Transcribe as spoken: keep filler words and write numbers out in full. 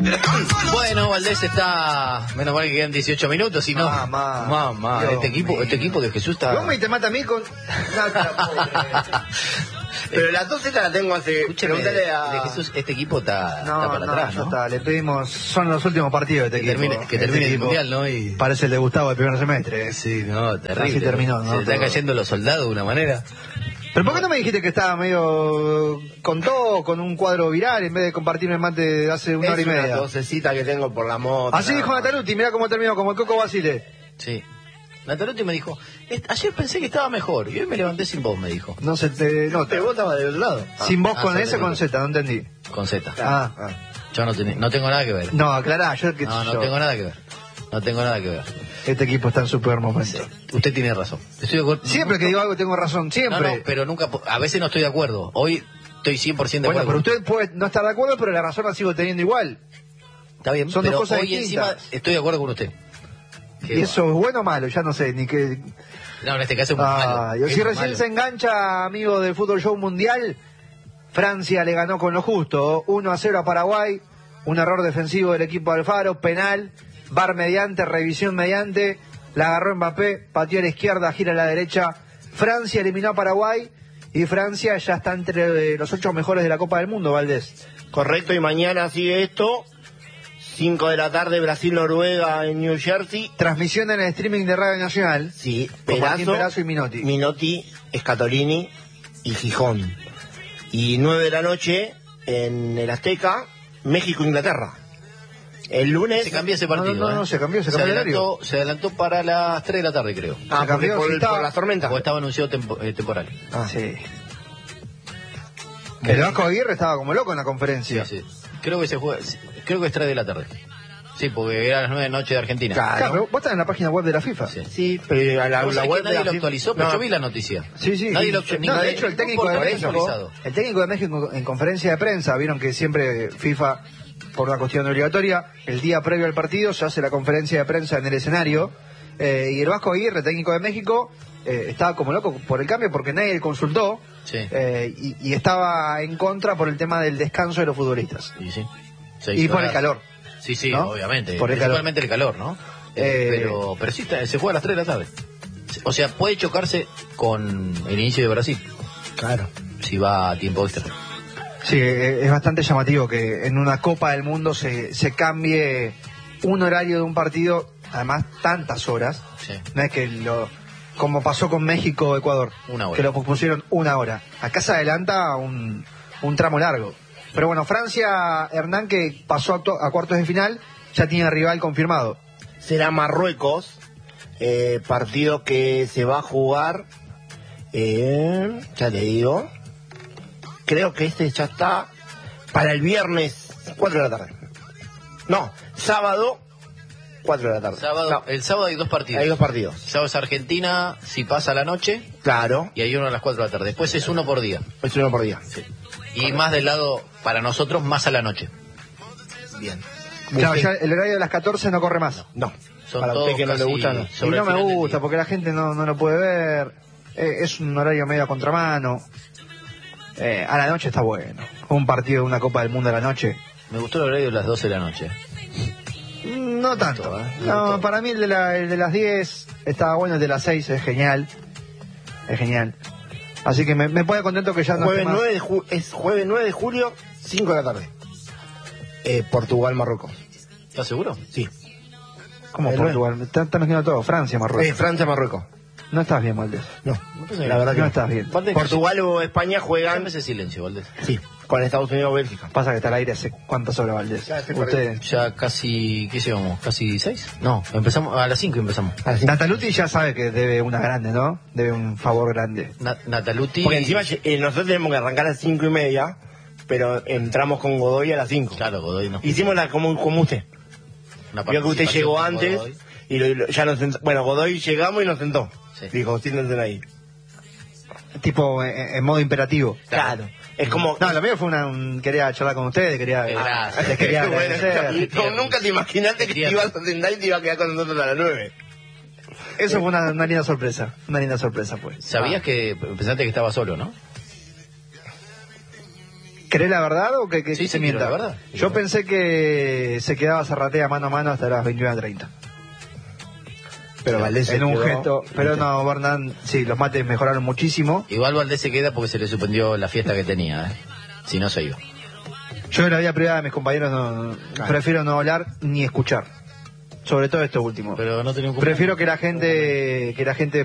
Bueno, Valdés está... Menos mal que quedan dieciocho minutos, y no... Mamá. Mamá, Dios este equipo, mío. este equipo de Jesús está... ¿Cómo y te mata a mí con...? No, te la puedo creer. Pero la tos esta la tengo hace... Escúchame, Pregúntale a... de Jesús, este equipo está, No, está para no, atrás, ya ¿no? está, le pedimos, son los últimos partidos de este Que equipo. termine, que Este termine el equipo Mundial, ¿no? Y... Parece el de Gustavo del primer semestre. ¿eh? Sí, no, terrible. Así terminó, ¿no? Se están Todo. cayendo los soldados de una manera. ¿Pero por qué no me dijiste que estaba medio con todo, con un cuadro viral, en vez de compartirme el mate de hace una Es hora y una media? tosecita que tengo por la moto. Así dijo Nataluti, mirá cómo terminó, como el Coco Basile. Sí. Nataluti me dijo, "Est- ayer pensé que estaba mejor, y hoy me levanté sin voz", me dijo. No se te nota. Pero vos estabas del otro lado. Sin voz Ah, con sí, S o con sí. Z, no entendí. Con Z. Ah, Ah. Yo no, ten- no tengo nada que ver. no, aclará, yo que No, no yo. tengo nada que ver. No tengo nada que ver. Este equipo está en su peor momento. Usted tiene razón. Estoy de acuerdo. Siempre que digo algo tengo razón, No, siempre. no, pero nunca, po- a veces no estoy de acuerdo. Hoy estoy cien por ciento de Bueno, pero acuerdo. usted puede no estar de acuerdo, pero la razón la sigo teniendo igual. Está bien, son dos pero cosas hoy distintas. encima estoy de acuerdo con usted. Qué ¿Y eso es bueno o malo? Ya no sé, ni qué... No, en este caso es muy malo. Ah, y Es si muy recién malo. se engancha, amigo del Fútbol Show Mundial, Francia le ganó con lo justo, uno a cero a Paraguay, un error defensivo del equipo de Alfaro, penal, V A R mediante, revisión mediante, la agarró Mbappé, pateó a la izquierda, gira a la derecha, Francia eliminó a Paraguay y Francia ya está entre eh, los ocho mejores de la Copa del Mundo, Valdés. Correcto, y mañana sigue esto. cinco de la tarde, Brasil-Noruega en New Jersey. Transmisión en el streaming de Radio Nacional. Sí, Con Martín Perazo, Perazo y Minotti. Minotti, Scatolini y Gijón. Y nueve de la noche en el Azteca, México-Inglaterra. El lunes... Se cambió ese No, no, partido. no, no, ¿eh? se cambió, se cambió el adelantó, se adelantó para las tres de la tarde, creo. Ah, se porque cambió, por, sí, el- estaba- por las tormentas. O estaba anunciado tempo- eh, temporal. Ah. Sí. El Vasco Aguirre estaba como loco en la conferencia. Sí, sí. Creo que se juega, creo que es tres de la tarde. Sí, porque era las nueve de la noche de Argentina. Claro. Claro, pero vos estás en la página web de la FIFA. Sí. Sí, pero a la, Vos la sabés web que nadie de la lo FIFA- actualizó, pero No, yo vi la noticia. Sí, sí. Nadie lo sí. ni- No, de ni- hecho, el ningún técnico de portal México, actualizado. el técnico de México en conferencia de prensa, vieron que siempre FIFA, por una cuestión obligatoria, el día previo al partido se hace la conferencia de prensa en el escenario, eh, y el Vasco Aguirre, técnico de México, eh, estaba como loco por el cambio porque nadie le consultó, Sí. eh, y, y estaba en contra por el tema del descanso de los futbolistas. Y sí. Se Y hizo por el nada. calor. Sí, sí, ¿no? obviamente. Por el calor. Principalmente el calor, ¿no? Eh, pero, pero sí, está- se juega a las tres de la tarde. O sea, puede chocarse con el inicio de Brasil. Claro. Si va a tiempo extra. Sí, eh, es bastante llamativo que en una Copa del Mundo se, se cambie un horario de un partido, además tantas horas. Sí. No es que lo, como pasó con México-Ecuador, Una hora. que lo pospusieron una hora. Acá se adelanta un, un tramo largo. Pero bueno, Francia, Hernán, que pasó a, to- a cuartos de final, ya tiene rival confirmado. Será Marruecos, eh, partido que se va a jugar, eh, ya te digo, creo que este ya está para el viernes, cuatro de la tarde. No, sábado, cuatro de la tarde. Sábado, Sá- el sábado hay dos partidos. Hay dos partidos. Sábado es Argentina, si pasa la noche, Claro, y hay uno a las cuatro de la tarde. Después es uno por día. es uno por día. Sí. Y más del lado, para nosotros, más a la noche. Bien. Claro, Busqué- ya el horario de las catorce no corre más. No, Son para todos usted que no le casi gusta, no. Y sobre no el me final del gusta día. porque la gente no, no lo puede ver. Eh, es un horario medio a contramano. Eh, a la noche está bueno. Un partido de una Copa del Mundo a la noche. Me gustó el horario de las doce de la noche. Mm, No tanto. gustó, ¿eh? Me No, gustó. para mí el de, la- el de las diez estaba bueno, el de las seis es genial. Es genial. Así que me, me pone contento que ya no Jueves esté más. nueve de ju- es jueves nueve de julio, cinco de la tarde. Eh, Portugal-Marruecos. ¿Estás seguro? Sí. ¿Cómo el Portugal? Me Están, están mezclando todo. Francia, Marruecos. Eh, Francia-Marruecos. No estás bien, Valdés. No, pensé la que- verdad que No no. estás bien. Valdés, Portugal o España juegan, Dame ese silencio, Valdés. sí, con Estados Unidos o Bélgica. Pasa que está al aire hace cuántas horas, Valdés. Ya, estoy Ustedes. Ya casi, ¿qué llevamos? ¿Casi seis? No, empezamos, a las cinco empezamos. Así. Nataluti ya sabe que debe una grande, ¿no? Debe un favor grande. Na- Nataluti. Porque encima eh, nosotros tenemos que arrancar a las cinco y media, pero entramos con Godoy a las cinco. Claro, Godoy no. Hicimos la como, como usted. Una Vio que usted participación llegó con antes Godoy. y lo- lo- ya nos sentó. Bueno, Godoy llegamos y nos sentó. Sí. Dijo, siéntense ahí. Tipo en, en modo imperativo. Claro. Es como... No, lo mío fue una... un- quería charlar con ustedes, quería... Gracias. les quería Bueno, agradecer. no, nunca te imaginaste que te Tierno. ibas a sentar y te ibas a quedar con nosotros a las nueve. Eso fue una, una linda sorpresa. Una linda sorpresa, pues. Sabías que pensaste que estaba solo, ¿no? ¿Cree la verdad o que, que Sí, se sí, mienta? creo la verdad. Yo pensé que se quedaba Zarratea mano a mano hasta las veintiuna treinta. Pero Valdés se En un quedó- gesto. Pero no, Bernán, sí, los mates mejoraron muchísimo. Igual Valdés se queda porque se le suspendió la fiesta que tenía, ¿eh? Si no se iba. Yo en la vida privada de mis compañeros no, prefiero no hablar ni escuchar. Sobre todo esto último. Pero no tenía un cumpleaños. Prefiero que la gente, que la gente